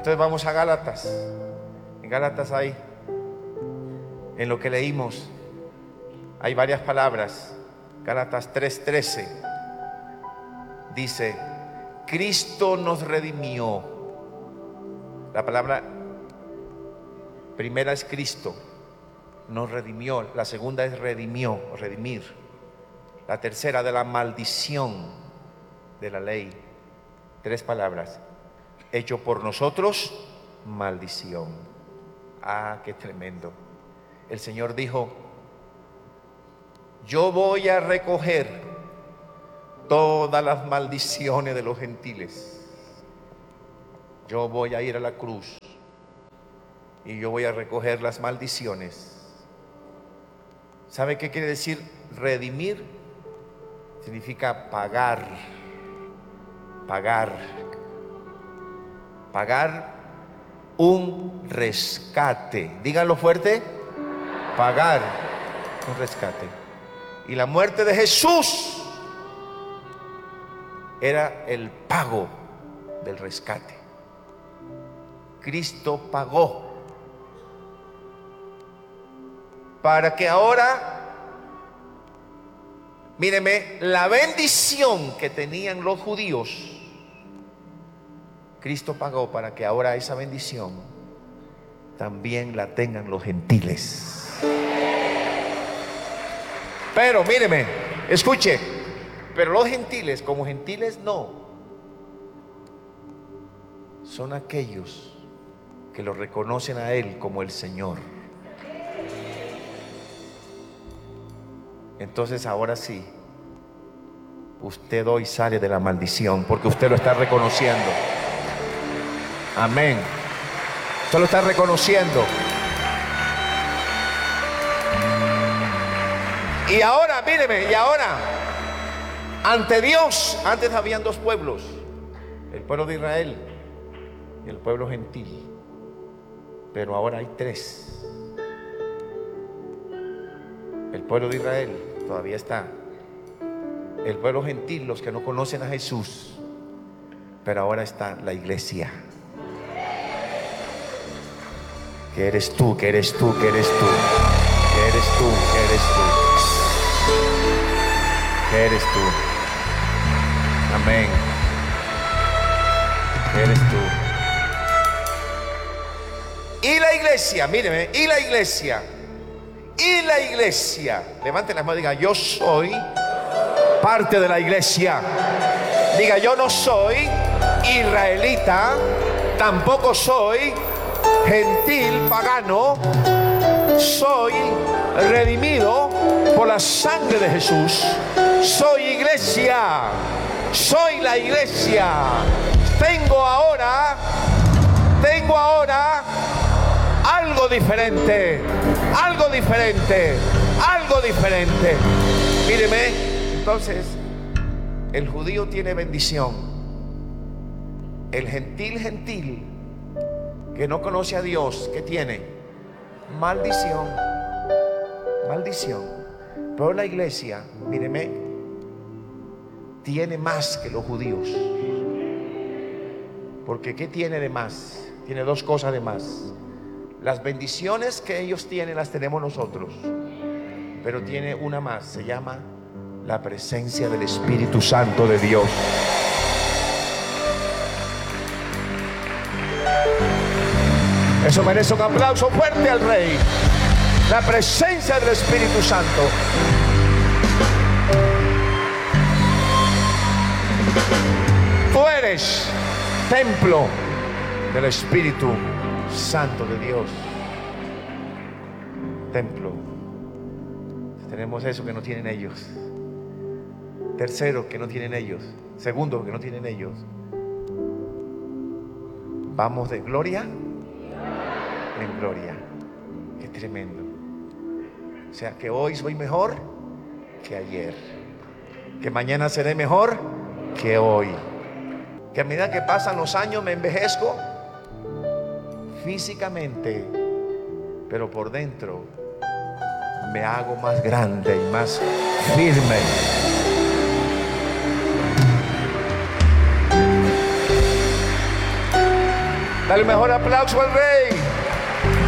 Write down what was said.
Entonces vamos a Gálatas. En Gálatas hay, en lo que leímos, hay varias palabras. Gálatas 3:13 dice: Cristo nos redimió. La palabra primera es Cristo, nos redimió. La segunda es redimió, redimir. La tercera, de la maldición de la ley. 3 palabras: hecho por nosotros maldición. Ah, qué tremendo. El Señor dijo: yo voy a recoger todas las maldiciones de los gentiles. Yo voy a ir a la cruz y yo voy a recoger las maldiciones. ¿Sabe qué quiere decir redimir? Significa pagar. Pagar un rescate. Díganlo fuerte: pagar un rescate. Y la muerte de Jesús era el pago del rescate. Cristo pagó para que ahora, míreme, la bendición que tenían los judíos, Cristo pagó para que ahora esa bendición también la tengan los gentiles. Pero míreme, escuche, pero los gentiles, como gentiles no, son aquellos que lo reconocen a Él como el Señor. Entonces ahora sí, usted hoy sale de la maldición porque usted lo está reconociendo. Amén. Usted lo está reconociendo. Y ahora, míreme, y ahora, ante Dios, antes habían 2 pueblos: el pueblo de Israel y el pueblo gentil. Pero ahora hay 3. El pueblo de Israel todavía está. El pueblo gentil, los que no conocen a Jesús. Pero ahora está la iglesia. Que eres tú, que eres tú, que eres tú, que eres tú, que eres tú, que eres tú. Amén. Que eres tú. Y la iglesia, míreme, y la iglesia, levanten las manos y digan: yo soy parte de la iglesia. Diga: yo no soy israelita, tampoco soy gentil, pagano, soy redimido por la sangre de Jesús. Soy iglesia, soy la iglesia. Tengo ahora algo diferente, algo diferente, algo diferente. Míreme, entonces, el judío tiene bendición. El gentil, que no conoce a Dios, ¿qué tiene? Maldición. Maldición. Pero la iglesia, míreme, tiene más que los judíos. Porque ¿qué tiene de más? Tiene 2 cosas de más. Las bendiciones que ellos tienen las tenemos nosotros, pero tiene una más, se llama la presencia del Espíritu Santo de Dios. Eso merece un aplauso fuerte al Rey. La presencia del Espíritu Santo. Tú eres templo del Espíritu Santo de Dios. Templo. Tenemos eso que no tienen ellos. Tercero, que no tienen ellos. Segundo, que no tienen ellos. Vamos de gloria en gloria. Qué tremendo. O sea que hoy soy mejor que ayer, que mañana seré mejor que hoy, que a medida que pasan los años me envejezco físicamente, pero por dentro me hago más grande y más firme. Dale un mejor aplauso al Rey.